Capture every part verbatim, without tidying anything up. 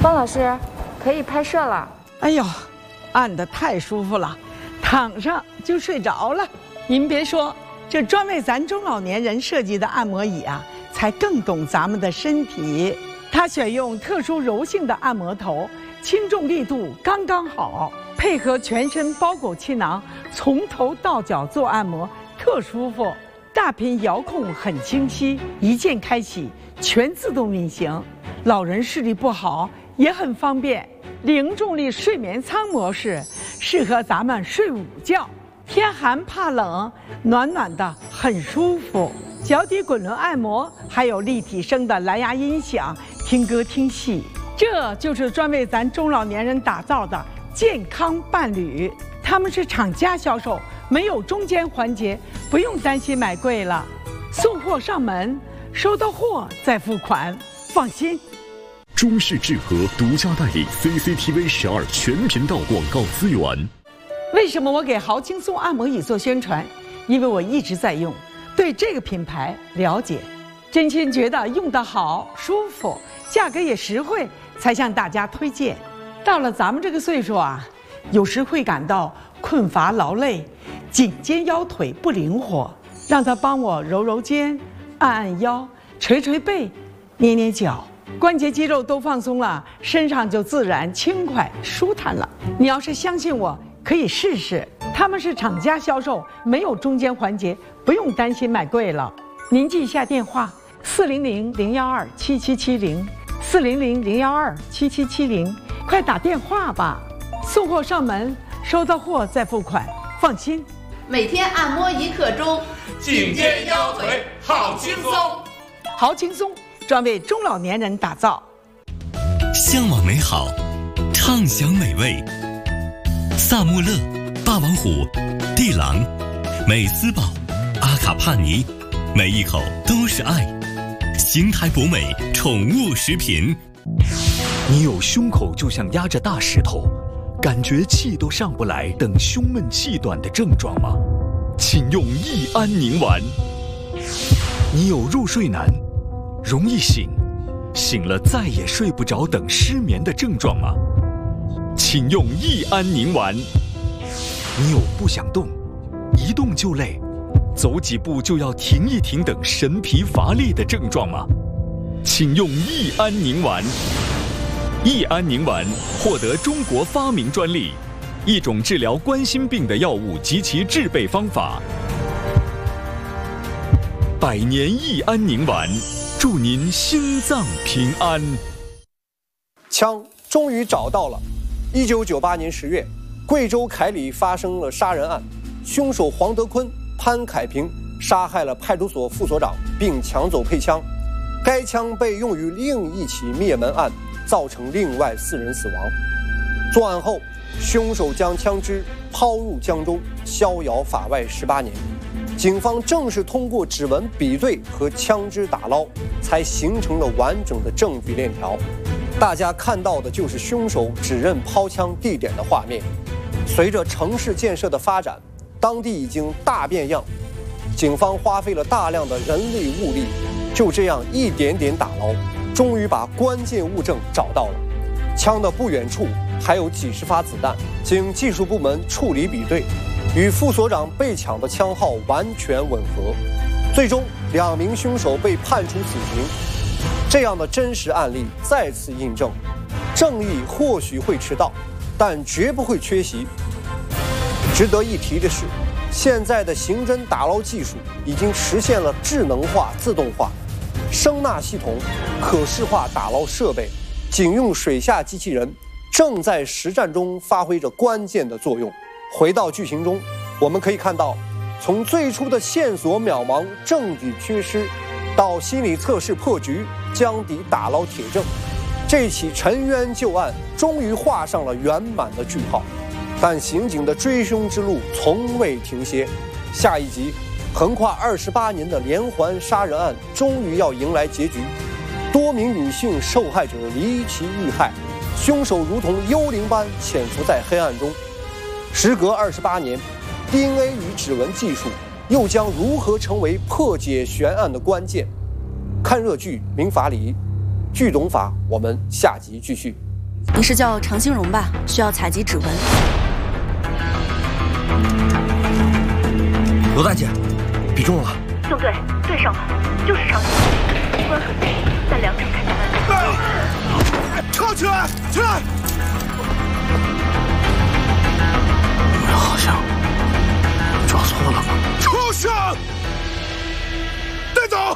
方老师，可以拍摄了。 哎呦，按得太舒服了，躺上就睡着了。您别说，这专为咱中老年人设计的按摩椅啊，才更懂咱们的身体。它选用特殊柔性的按摩头，轻重力度刚刚好，配合全身包裹气囊，从头到脚做按摩，特舒服。大屏遥控很清晰，一键开启，全自动运行。老人视力不好也很方便。零重力睡眠舱模式适合咱们睡午觉，天寒怕冷，暖暖的很舒服。脚底滚轮按摩，还有立体声的蓝牙音响，听歌听戏。这就是专为咱中老年人打造的健康伴侣。他们是厂家销售，没有中间环节，不用担心买贵了。送货上门，收到货再付款，放心。 中视智和独家代理 C C T V 十二全频道广告资源。 为什么我给豪轻松按摩椅做宣传？因为我一直在用，对这个品牌了解，真心觉得用得好、舒服，价格也实惠，才向大家推荐。到了咱们这个岁数啊，有时会感到困乏劳累，颈肩腰腿不灵活，让他帮我揉揉肩，按按腰，捶捶背，捏捏脚，关节肌肉都放松了，身上就自然轻快舒坦了。你要是相信我，可以试试。他们是厂家销售，没有中间环节，不用担心买贵了。您记一下电话：四零零零幺二七七七零，四零零零幺二七七七零，快打电话吧。送货上门，收到货再付款，放心。 每天按摩一刻钟， 颈肩腰腿好轻松。 好轻松，专为中老年人打造。 向往美好，畅享美味。萨穆勒、霸王虎、地狼、美斯宝、阿卡帕尼，每一口都是爱。邢台博美宠物食品。 你有胸口就像压着大石头，感觉气都上不来，等胸闷气短的症状吗？请用益安宁丸。你有入睡难，容易醒，醒了再也睡不着等失眠的症状吗？请用益安宁丸。你有不想动，一动就累，走几步就要停一停等神疲乏力的症状吗？请用益安宁丸。益安宁丸获得中国发明专利，一种治疗冠心病的药物及其制备方法。百年益安宁丸，祝您心脏平安。 枪终于找到了。一九九八年十月，贵州凯里发生了杀人案，凶手黄德坤、潘凯平杀害了派出所副所长，并抢走配枪。该枪被用于另一起灭门案，造成另外四人死亡。作案后，凶手将枪支抛入江中，逍遥法外十八年。警方正是通过指纹比对和枪支打捞，才形成了完整的证据链条。大家看到的就是凶手指认抛枪地点的画面。随着城市建设的发展，当地已经大变样，警方花费了大量的人力物力，就这样一点点打捞，终于把关键物证找到了。枪的不远处还有几十发子弹，经技术部门处理比对，与副所长被抢的枪号完全吻合。最终，两名凶手被判处死刑。这样的真实案例再次印证，正义或许会迟到，但绝不会缺席。值得一提的是，现在的刑侦打捞技术已经实现了智能化、自动化，声纳系统、可视化打捞设备、警用水下机器人正在实战中发挥着关键的作用。回到剧情中，我们可以看到，从最初的线索渺茫、证据缺失，到心理测试破局、江底打捞铁证，这起沉冤旧案终于画上了圆满的句号。但刑警的追凶之路从未停歇，下一集，横跨二十八年的连环杀人案终于要迎来结局。多名女性受害者离奇遇害，凶手如同幽灵般潜伏在黑暗中。时隔二十八年 ，D N A 与指纹技术又将如何成为破解悬案的关键？看热剧《民法理》，剧懂法，我们下集继续。 你是叫常兴荣吧？需要采集指纹。 罗大姐，比中了。 宋队，对上了，就是常兴荣，离关很近，在梁城开单。 跳起来，起来！我们好像抓错了吧？出去！带走！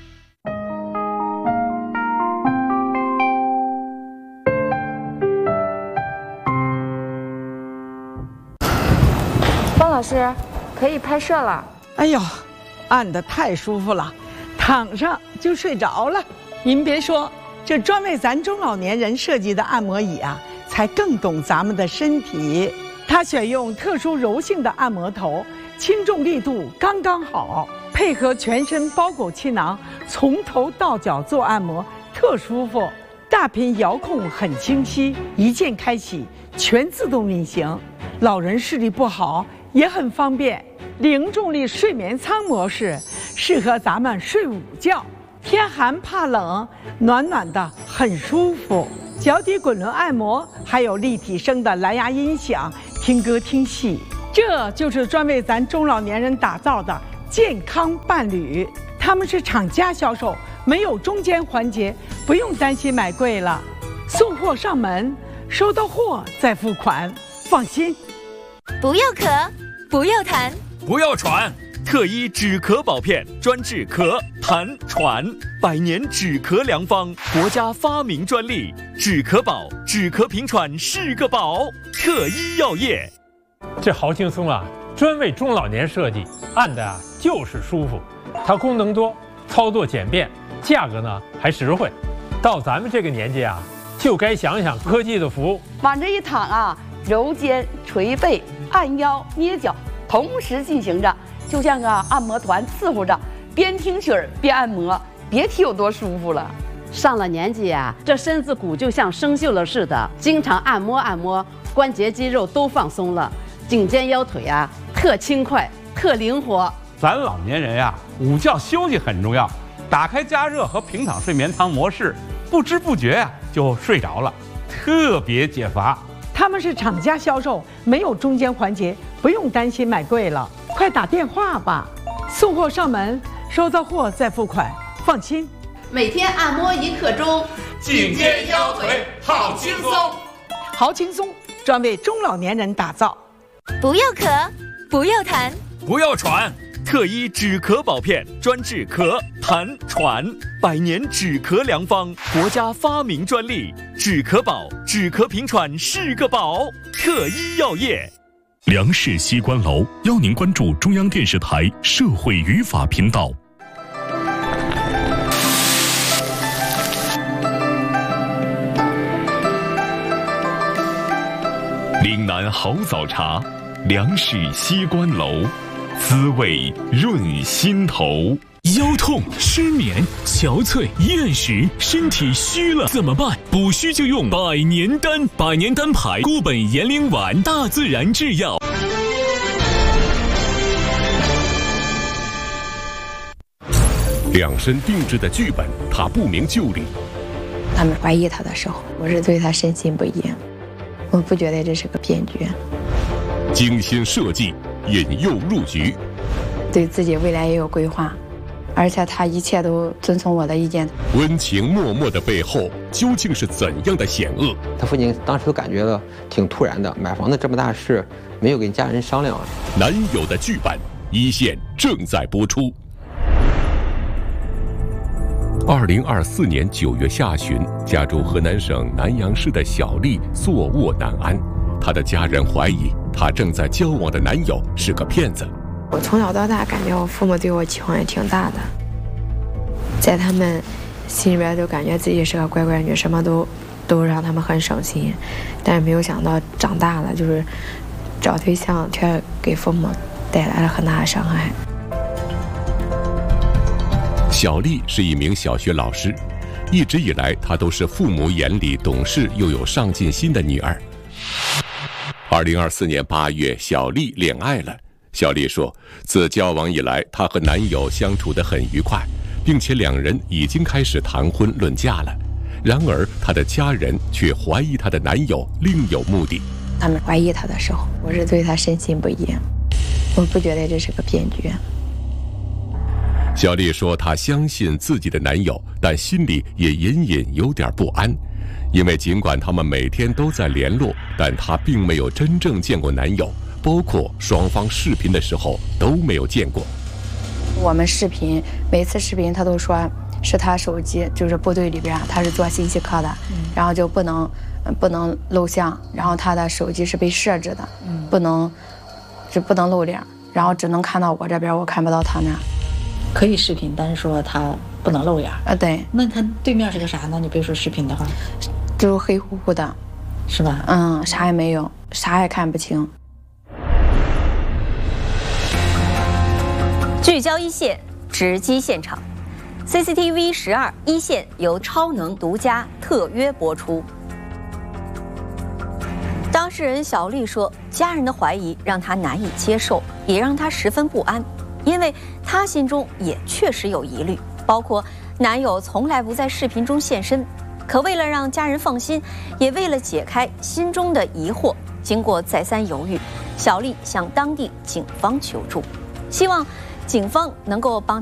方老师，可以拍摄了。 哎呦，按得太舒服了，躺上就睡着了。您别说，这专为咱中老年人设计的按摩椅啊，才更懂咱们的身体。它选用特殊柔性的按摩头，轻重力度刚刚好，配合全身包裹气囊，从头到脚做按摩，特舒服。大屏遥控很清晰，一键开启，全自动运行。老人视力不好也很方便。零重力睡眠舱模式适合咱们睡午觉，天寒怕冷，暖暖的很舒服。脚底滚轮按摩，还有立体声的蓝牙音响，听歌听戏。这就是专为咱中老年人打造的健康伴侣。他们是厂家销售，没有中间环节，不用担心买贵了。送货上门，收到货再付款，放心。 不要咳，不要痰， 不要喘。特医止咳宝片，专治咳、痰、喘，百年止咳良方，国家发明专利。止咳宝，止咳平喘是个宝。特医药业， 这好轻松啊！专为中老年设计，按的啊就是舒服。它功能多，操作简便，价格呢还实惠。到咱们这个年纪啊，就该享享科技的福。 往这一躺啊，揉肩、捶背、按腰、捏脚，同时进行着。就像个按摩团伺候着，边听曲儿边按摩，别提有多舒服了。 上了年纪啊，这身子骨就像生锈了似的，经常按摩按摩，关节肌肉都放松了，颈肩腰腿啊特轻快，特灵活。 咱老年人呀，午觉休息很重要，打开加热和平躺睡眠舱模式，不知不觉呀就睡着了，特别解乏。 他们是厂家销售，没有中间环节，不用担心买贵了。快打电话吧，送货上门，收到货再付款，放心。 每天按摩一刻钟， 颈肩腰腿好轻松， 好轻松，专为中老年人打造。 不要咳，不要痰， 不要喘。特医止咳宝片，专治咳、痰、喘，百年止咳良方，国家发明专利。止咳宝，止咳平喘是个宝。特医药业。 梁氏西关楼邀您关注中央电视台社会语法频道。岭南好早茶，梁氏西关楼，滋味润心头。腰痛、失眠、憔悴、厌食，身体虚了怎么办？补虚就用百年丹，百年丹牌固本延龄丸，大自然制药。 量身定制的剧本，他不明就里。 他们怀疑他的时候，我是对他深信不疑，我不觉得这是个骗局。 精心设计，引诱入局， 对自己未来也有规划。而且他一切都遵从我的意见。 温情脉脉的背后究竟是怎样的险恶？ 他父亲当时都感觉到挺突然的，买房子这么大事，没有跟家人商量啊。 男友的剧本，一线正在播出。二零二四年九月下旬，家住河南省南阳市的小丽坐卧难安，她的家人怀疑她正在交往的男友是个骗子。 我从小到大感觉我父母对我期望也挺大的，在他们心里边都感觉自己是个乖乖女，什么都都让他们很省心，但是没有想到长大了就是找对象却给父母带来了很大的伤害。 小丽是一名小学老师，一直以来她都是父母眼里懂事又有上进心的女儿。二零二四年八月，小丽恋爱了。小丽说，自交往以来，她和男友相处得很愉快，并且两人已经开始谈婚论嫁了。 然而她的家人却怀疑她的男友另有目的。 他们怀疑他的时候，我是对他深信不疑，我不觉得这是个骗局。 小丽说她相信自己的男友，但心里也隐隐有点不安，因为尽管他们每天都在联络，但她并没有真正见过男友，包括双方视频的时候都没有见过。 我们视频，每次视频他都说是他手机，就是部队里边他是做信息科的，嗯、然后就不能不能露相，然后他的手机是被设置的，嗯、不能是不能露脸，然后只能看到我这边，我看不到他那。 可以视频，但是说他不能露脸。 啊，对。 那他对面是个啥呢？你比如说视频的话， 就是黑乎乎的， 是吧？ 嗯，啥也没有，啥也看不清。 聚焦一线，直击现场。C C T V 十二一线由超能独家特约播出。当事人小丽说，家人的怀疑让她难以接受，也让她十分不安，因为她心中也确实有疑虑，包括男友从来不在视频中现身。可为了让家人放心，也为了解开心中的疑惑，经过再三犹豫，小丽向当地警方求助，希望警方能够帮